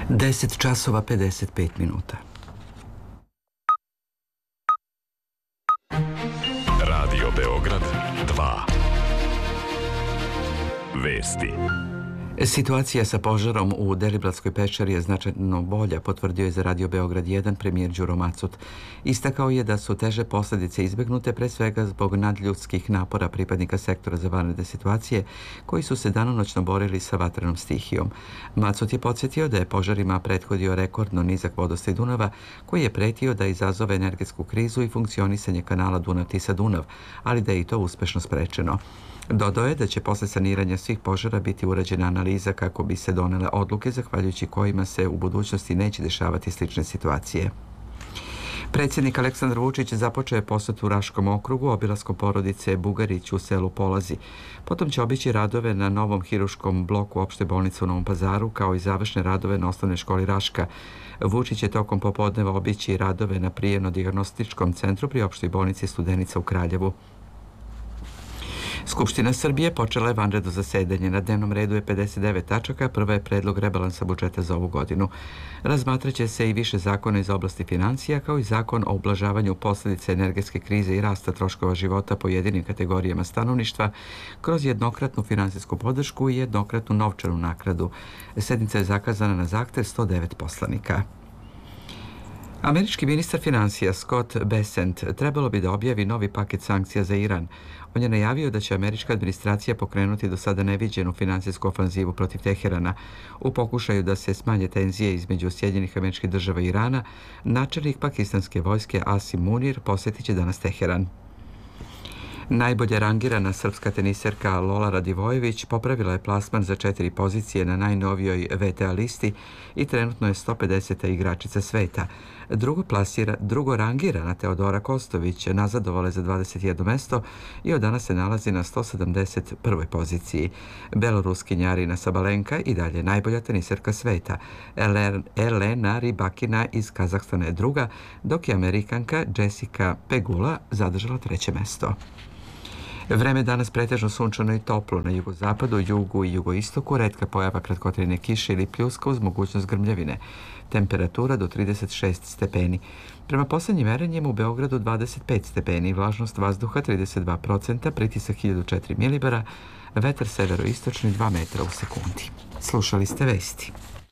10 časova 55 minuta. Radio Beograd 2. Vesti. Situacija sa požarom u Deliblatskoj peščari je značajno bolja, potvrdio je za Radio Beograd 1 premijer Đuro Macut. Istakao je da su teže posljedice izbegnute pre svega zbog nadljudskih napora pripadnika sektora za vanredne situacije koji su se danonoćno borili sa vatrenom stihijom. Macut je podsjetio da je požarima prethodio rekordno nizak vodostaj Dunava koji je pretio da izazove energetsku krizu i funkcionisanje kanala Dunav-Tisa-Dunav, ali da je i to uspešno sprečeno. Dodao je da će posle saniranja svih požara biti urađena analiza kako bi se donele odluke zahvaljujući kojima se u budućnosti neće dešavati slične situacije. Predsjednik Aleksandar Vučić započeo je posetu u Raškom okrugu obilaskom porodice Bugarić u selu Polazi. Potom će obići radove na novom hiruškom bloku opšte bolnice u Novom Pazaru kao i završne radove na osnovnoj školi Raška. Vučić je tokom popodneva obići radove na prijemno-dijagnostičkom centru pri opštoj bolnici Studenica u Kraljevu. Skupština Srbije počela je vanredno zasedanje. Na dnevnom redu je 59 tačaka, prva je predlog rebalansa budžeta za ovu godinu. Razmatraće se i više zakona iz oblasti financija, kao i zakon o ublažavanju posljedica energetske krize i rasta troškova života pojedinim kategorijama stanovništva kroz jednokratnu finansijsku podršku i jednokratnu novčanu naknadu. Sednica je zakazana na zahtev 109 poslanika. Američki ministar financija Scott Bessent trebalo bi da objavi novi paket sankcija za Iran. On je najavio da će američka administracija pokrenuti do sada neviđenu finansijsku ofanzivu protiv Teherana. U pokušaju da se smanje tenzije između Sjedinjenih Američkih Država i Irana, načelnik pakistanske vojske Asim Munir posjetit će danas Teheran. Najbolje rangirana srpska teniserka Lola Radivojević popravila je plasman za 4 pozicije na najnovijoj VTA listi i trenutno je 150. igračica sveta. Drugo rangirana Teodora Kostović nazadovala je za 21. mesto i od danas se nalazi na 171. poziciji. Beloruskinja Arina Sabalenka i dalje najbolja teniserka sveta. Elena Rybakina iz Kazahstana je druga, dok je Amerikanka Jessica Pegula zadržala 3. mesto. Vreme danas pretežno sunčano i toplo, na jugozapadu, jugu i jugoistoku, retka pojava kratkotrajne kiše ili pljuska uz mogućnost grmljavine. Temperatura do 36 stepeni. Prema posljednjim merenjima u Beogradu 25 stepeni, vlažnost vazduha 32%, pritisak 1004 milibara, vetar severoistočni 2 metra u sekundi. Slušali ste vesti.